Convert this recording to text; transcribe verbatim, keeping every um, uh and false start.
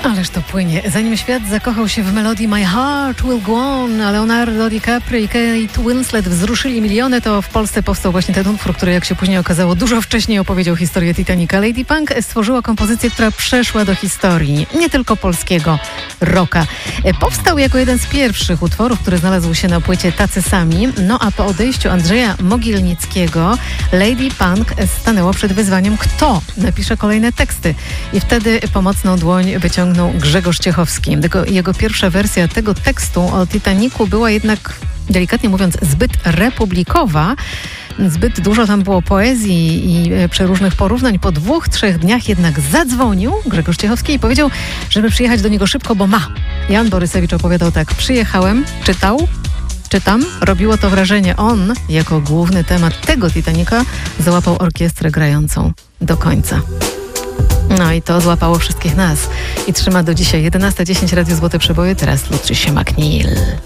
Ależ to płynie. Zanim świat zakochał się w melodii My Heart Will Go On, a Leonardo DiCaprio i Kate Winslet wzruszyli miliony, to w Polsce powstał właśnie ten utwór, który, jak się później okazało, dużo wcześniej opowiedział historię Titanica. Lady Punk stworzyła kompozycję, która przeszła do historii, nie tylko polskiego rocka. Powstał jako jeden z pierwszych utworów, który znalazł się na płycie Tacy Sami, no a po odejściu Andrzeja Mogilnickiego Lady Punk stanęła przed wyzwaniem, kto napisze kolejne teksty. I wtedy pomocną dłoń wyciągnął Grzegorz Ciechowski. Jego, jego pierwsza wersja tego tekstu o Titanicu była jednak, delikatnie mówiąc, zbyt republikowa. Zbyt dużo tam było poezji i przeróżnych porównań. Po dwóch, trzech dniach jednak zadzwonił Grzegorz Ciechowski i powiedział, żeby przyjechać do niego szybko, bo ma. Jan Borysewicz opowiadał tak: przyjechałem, czytał, czytam, robiło to wrażenie. On, jako główny temat tego Titanica, załapał orkiestrę grającą do końca. No i to złapało wszystkich nas i trzyma do dzisiaj. jedenasta dziesięć Radio Złote Przeboje, teraz Lutricia McNeil.